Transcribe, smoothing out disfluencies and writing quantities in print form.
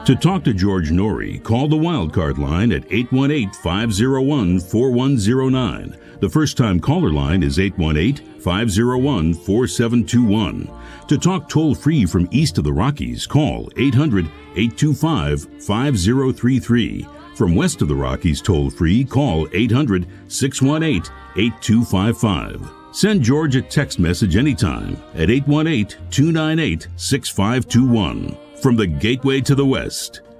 To talk to George Norrie, call the Wildcard line at 818-501-4109. The first-time caller line is 818-501-4721. To talk toll-free from east of the Rockies, call 800-825-5033. From west of the Rockies toll-free, call 800-618-8255. Send George a text message anytime at 818-298-6521. From the Gateway to the West,